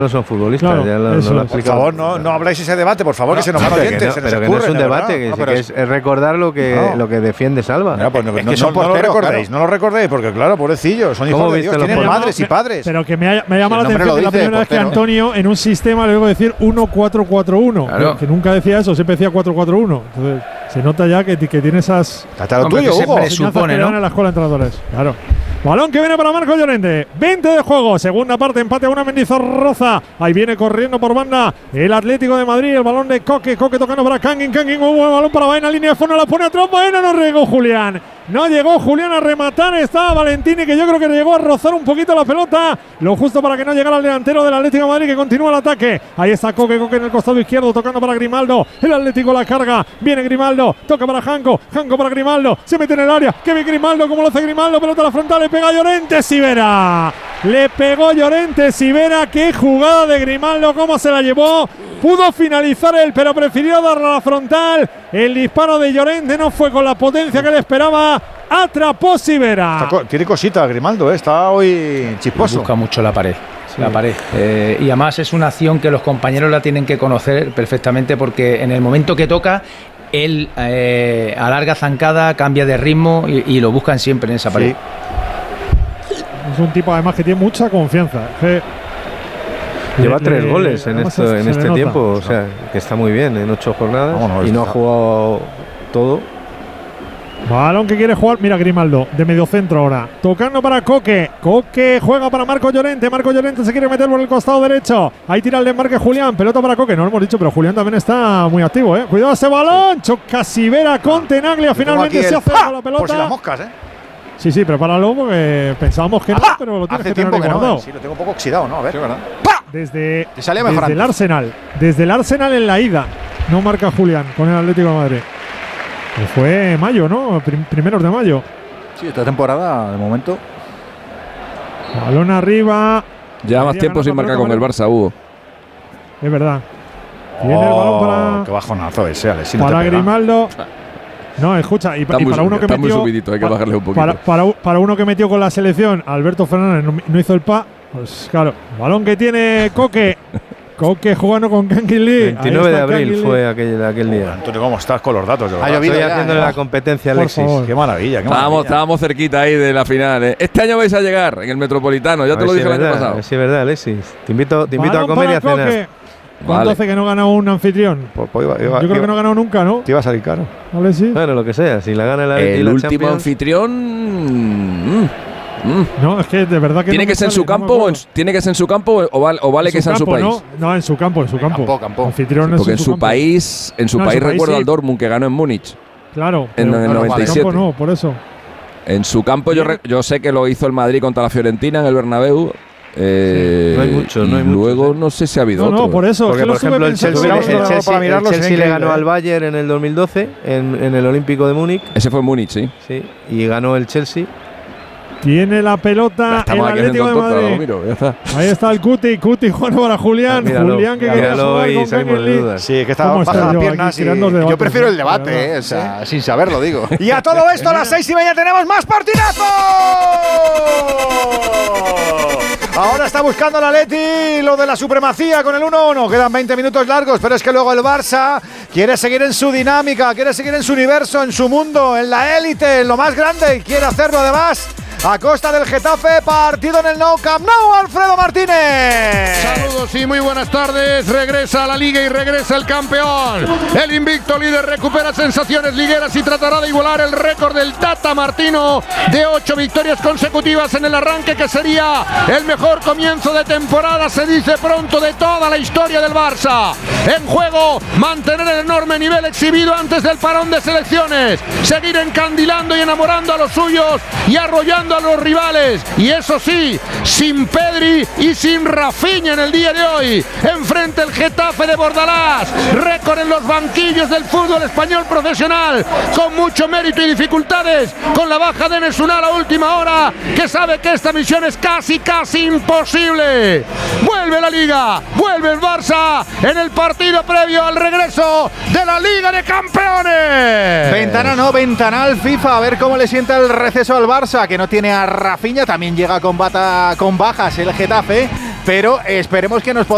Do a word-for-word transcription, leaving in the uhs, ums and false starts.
No son futbolistas, claro, ya lo, no lo Por favor, no, no habláis ese debate, por favor, no, que se nos van oyentes. No, se pero les que no ocurre, es un debate, que, no, que es, es recordar lo que, no. lo que defiende Salva. Mira, pues no, es no, que no, no lo recordéis, claro. no lo recordéis, porque claro, pobrecillos, son hijos de Dios, tienen me madres llama, y padres. Pero que me ha, me ha llamado si la atención que la primera vez que Antonio en un sistema le debo decir uno cuatro cuatro uno, claro. que, que nunca decía eso, siempre decía cuatro cuatro uno. Entonces, se nota ya que, que tiene esas… Hasta lo tuyo, Hugo. Se supone, ¿no? En la escuela de entrenadores, claro. Balón que viene para Marcos Llorente. veinte de juego. Segunda parte. Empate a una Mendizorroza. Ahí viene corriendo por banda el Atlético de Madrid. El balón de Coque. Coque tocando para Kangin. Kangin. Un buen balón para Baena. Línea de fondo. La pone atrás. Baena. No llegó Julián. No llegó Julián a rematar. Estaba Valentini, que yo creo que llegó a rozar un poquito la pelota. Lo justo para que no llegara el delantero del Atlético de Madrid, que continúa el ataque. Ahí está Coque. Coque en el costado izquierdo. Tocando para Grimaldo. El Atlético la carga. Viene Grimaldo. Toca para Janko. Janko para Grimaldo. Se mete en el área. Kevin Grimaldo. Como lo hace Grimaldo. Pelota a la frontal. Le pega a Llorente. Sivera. Le pegó Llorente Sivera. Qué jugada de Grimaldo. Cómo se la llevó. Pudo finalizar él, pero prefirió darle a la frontal. El disparo de Llorente no fue con la potencia que le esperaba. Atrapó Sivera. Co tiene cosita Grimaldo, ¿eh? Está hoy chisposo. Busca mucho la pared. Sí. La pared. Eh, y además es una acción que los compañeros la tienen que conocer perfectamente, porque en el momento que toca, él eh, alarga zancada, cambia de ritmo y, y lo buscan siempre en esa pared. Sí. Es un tipo además que tiene mucha confianza. Eh, Lleva le, tres le, goles en, esto, en este tiempo, o sea, que está muy bien en ocho jornadas. Vámonos, y no ha jugado todo. Balón que quiere jugar, mira Grimaldo, de medio centro ahora. Tocando para Coque. Coque juega para Marco Llorente. Marco Llorente se quiere meter por el costado derecho. Ahí tira el desmarque Julián. Pelota para Coque. No lo hemos dicho, pero Julián también está muy activo, ¿eh? Cuidado ese balón. Choca Sivera con Tenaglia. Finalmente se hace con la pelota. Por si las moscas, ¿eh? Sí, sí, prepáralo porque pensábamos que no, pero lo tienes Hace que tiempo tener que guardado. no, sí, lo tengo un poco oxidado, ¿no? A ver. Sí, ¿verdad? Desde, Te salía desde el Arsenal. Desde el Arsenal en la ida. No marca Julián con el Atlético de Madrid. Que fue mayo, ¿no? Prim primeros de mayo. Sí, esta temporada, de momento. Balón arriba. Ya más tiempo sin marcar con el Barça, Hugo. Es verdad. Tiene oh, el balón para… Qué bajonazo ese, Alex. Si no para Grimaldo. No, escucha, y, y para uno que está metió… muy subidito, hay que para, bajarle un poquito. Para, para, para uno que metió con la selección, Alberto Fernández no, no hizo el pa. Pues claro, balón que tiene Coque. Coque jugando con Kangin Lee. veintinueve de abril fue aquel, aquel día. Antonio, ¿cómo estás con los datos? Ha llovido. Estoy haciéndole la competencia a Alexis. Qué maravilla, qué estábamos, maravilla. Estábamos cerquita ahí de la final. ¿eh? Este año vais a llegar en el Metropolitano, ya te lo dije el año pasado. Sí, es verdad, Alexis. Te invito, te invito a comer y a cenar. Coque. ¿Cuánto Vale. hace que no gana un anfitrión? Pues, pues iba, iba, Yo creo iba, que no ha ganado nunca, ¿no? Te iba a salir caro. Alexis. Bueno, lo que sea. Si la gana la El la último Champions, anfitrión. Mm, mm. No, es que de verdad que ¿Tiene no que ser en su campo o en, tiene que ser en su campo o vale, o vale en que sea en su campo, país? No, no, en su campo, en su campo. Campo, campo. Anfitrión Porque en en su, su campo. país, en su No, en país su país recuerdo sí. al Dortmund que ganó en Múnich. Claro. En pero, el claro, noventa y siete. En su campo no, por eso. En su campo yo, re, yo sé que lo hizo el Madrid contra la Fiorentina en el Bernabéu. Eh, sí, no hay mucho, no hay y mucho, luego sí. no sé si ha habido No, otro. no, por eso. Porque, es que por ejemplo, el Chelsea, el Chelsea, el Chelsea, el Chelsea le ganó al Bayern en el dos mil doce, en, en el Olímpico de Múnich. Ese fue en Múnich, sí. Sí, y ganó el Chelsea. Tiene la pelota el Atlético de Madrid. Miro, ya está. Ahí está el Cuti, Cuti jugando para Julián. Ah, míralo, Julián que quería jugar y con salimos de dudas. Sí, que estaba baja las piernas. Y yo prefiero el debate, eh, o sea, ¿sí? Sin saberlo, digo. Y a todo esto, a las seis y media tenemos más partidazo. Ahora está buscando el Atleti lo de la supremacía con el uno uno. Quedan veinte minutos largos, pero es que luego el Barça quiere seguir en su dinámica, quiere seguir en su universo, en su mundo, en la élite, en lo más grande, y quiere hacerlo además a costa del Getafe. Partido en el Nou Camp Nou, Alfredo Martínez. Saludos y muy buenas tardes. Regresa a la Liga y regresa el campeón. El invicto líder recupera sensaciones ligueras y tratará de igualar el récord del Tata Martino de ocho victorias consecutivas en el arranque, que sería el mejor comienzo de temporada, se dice pronto, de toda la historia del Barça. En juego, mantener el enorme nivel exhibido antes del parón de selecciones, seguir encandilando y enamorando a los suyos y arrollando a los rivales, y eso sí, sin Pedri y sin Rafinha en el día de hoy. Enfrente el Getafe de Bordalás, récord en los banquillos del fútbol español profesional, con mucho mérito y dificultades, con la baja de Enes Unal a última hora, que sabe que esta misión es casi, casi imposible. Vuelve la Liga, vuelve el Barça en el partido previo al regreso de la Liga de Campeones. Ventana no, ventanal FIFA, a ver cómo le sienta el receso al Barça, que no tiene a Rafinha, también llega con, bata, con bajas el Getafe, pero esperemos que nos podamos